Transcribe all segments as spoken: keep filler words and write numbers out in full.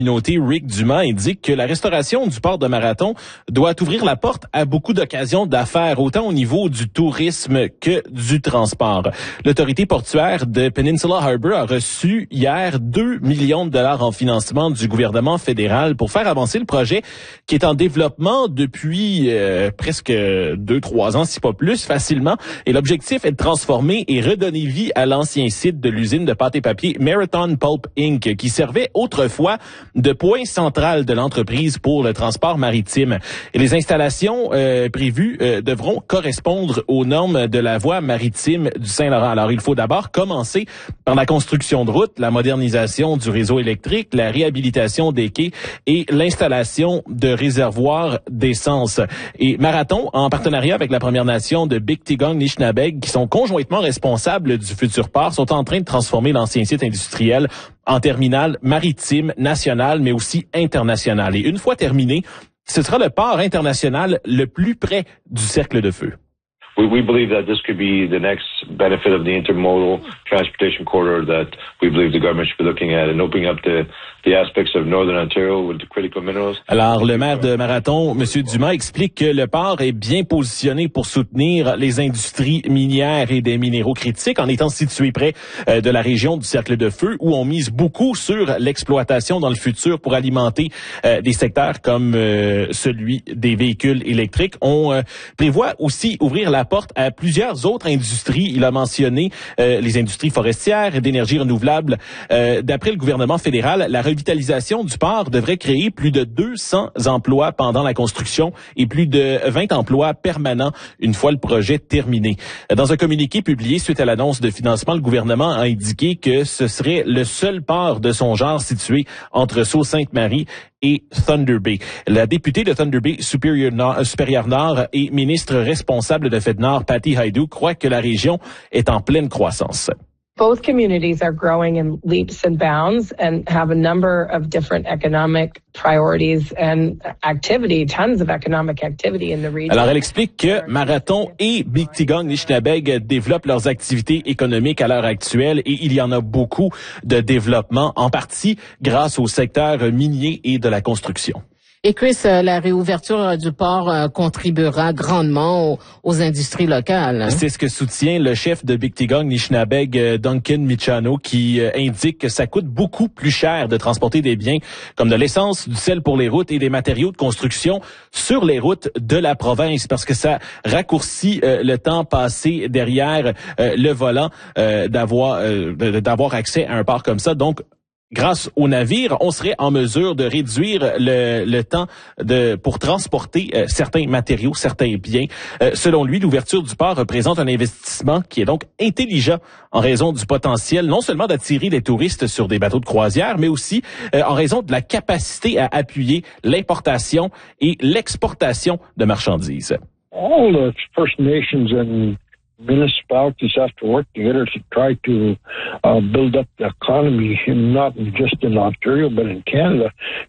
Communauté Rick Dumas indique que la restauration du port de Marathon doit ouvrir la porte à beaucoup d'occasions d'affaires, autant au niveau du tourisme que du transport. L'autorité portuaire de Peninsula Harbor a reçu hier deux millions de dollars en financement du gouvernement fédéral pour faire avancer le projet qui est en développement depuis euh, presque deux, trois ans, si pas plus, facilement. Et l'objectif est de transformer et redonner vie à l'ancien site de l'usine de pâte et papier Marathon Pulp Incorporated, qui servait autrefois de point central de l'entreprise pour le transport maritime. Et les installations euh, prévues euh, devront correspondre aux normes de la voie maritime du Saint-Laurent. Alors, il faut d'abord commencer par la construction de routes, la modernisation du réseau électrique, la réhabilitation des quais et l'installation de réservoirs d'essence. Et Marathon, en partenariat avec la Première Nation de Biktigong-Nishnabeg, qui sont conjointement responsables du futur port, sont en train de transformer l'ancien site industriel en terminal maritime national, mais aussi international. Et une fois terminé, ce sera le port international le plus près du cercle de feu. We, we believe that this could be the next benefit of the intermodal transportation corridor that we believe the government should be looking at and opening up the, the aspects of Northern Ontario with the critical minerals. Alors, le maire de Marathon, M. Dumas, explique que le port est bien positionné pour soutenir les industries minières et des minéraux critiques en étant situé près euh, de la région du cercle de feu où on mise beaucoup sur l'exploitation dans le futur pour alimenter euh, des secteurs comme euh, celui des véhicules électriques. On euh, prévoit aussi ouvrir la porte à plusieurs autres industries. Il a mentionné euh, les industries forestières et d'énergie renouvelable. Euh, d'après le gouvernement fédéral, la revitalisation du port devrait créer plus de deux cents emplois pendant la construction et plus de vingt emplois permanents une fois le projet terminé. Dans un communiqué publié suite à l'annonce de financement, le gouvernement a indiqué que ce serait le seul port de son genre situé entre Sault-Sainte-Marie et Thunder Bay. La députée de Thunder Bay Supérieur Nord, Supérieur Nord et ministre responsable de FedNord, Patty Hajdu, croit que la région est en pleine croissance. Both communities are growing in leaps and bounds and have a number of different economic priorities and activity, tons of economic activity in the region. Alors, elle explique que Marathon et Biktigong-Nishnabeg développent leurs activités économiques à l'heure actuelle et il y en a beaucoup de développement, en partie grâce au secteur minier et de la construction. Et Chris, la réouverture du port contribuera grandement aux, aux industries locales. Hein? C'est ce que soutient le chef de Biktigong-Nishnabeg, Duncan Michano, qui indique que ça coûte beaucoup plus cher de transporter des biens comme de l'essence, du sel pour les routes et des matériaux de construction sur les routes de la province parce que ça raccourcit euh, le temps passé derrière euh, le volant euh, d'avoir euh, d'avoir accès à un port comme ça. Donc, grâce au navire, on serait en mesure de réduire le, le temps de pour transporter euh, certains matériaux, certains biens. Euh, selon lui, l'ouverture du port représente un investissement qui est donc intelligent en raison du potentiel non seulement d'attirer des touristes sur des bateaux de croisière, mais aussi euh, en raison de la capacité à appuyer l'importation et l'exportation de marchandises. All the First Nations and municipalities have to work together to try to uh, build up the economy, not just in Ontario, but in Canada.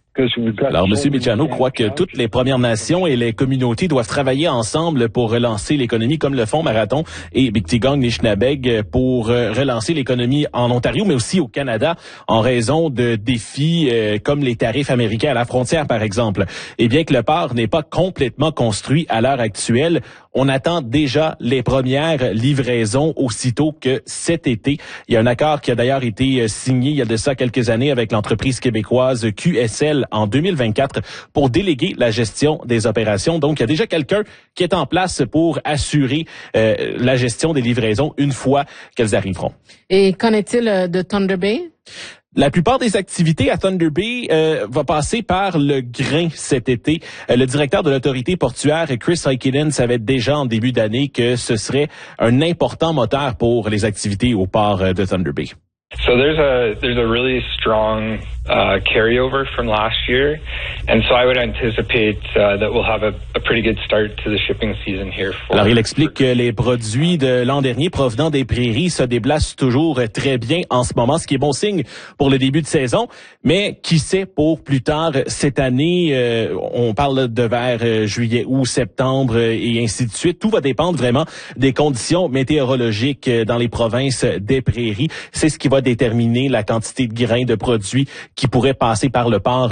Alors, M. Michano croit que toutes les Premières Nations et les communautés doivent travailler ensemble pour relancer l'économie, comme le font Marathon et Biktigong-Nishnabeg pour relancer l'économie en Ontario, mais aussi au Canada, en raison de défis euh, comme les tarifs américains à la frontière, par exemple. Et bien que le port n'est pas complètement construit à l'heure actuelle, on attend déjà les premières livraisons aussitôt que cet été. Il y a un accord qui a d'ailleurs été signé il y a de ça quelques années avec l'entreprise québécoise Q S L en deux mille vingt-quatre pour déléguer la gestion des opérations. Donc, il y a déjà quelqu'un qui est en place pour assurer euh, la gestion des livraisons une fois qu'elles arriveront. Et qu'en est-il de Thunder Bay? La plupart des activités à Thunder Bay euh, va passer par le grain cet été. Euh, le directeur de l'autorité portuaire, Chris Heikkinen, savait déjà en début d'année que ce serait un important moteur pour les activités au port de Thunder Bay. So there's a there's a really strong uh, carryover from last year, and so I would anticipate uh, that we'll have a, a pretty good start to the shipping season here. For, Alors il explique que les produits de l'an dernier provenant des prairies se déplacent toujours très bien en ce moment, ce qui est bon signe pour le début de saison. Mais qui sait pour plus tard cette année, euh, on parle de vers euh, juillet, août, septembre euh, et ainsi de suite. Tout va dépendre vraiment des conditions météorologiques dans les provinces des prairies. C'est ce qui va déterminer la quantité de grains de produits qui pourraient passer par le port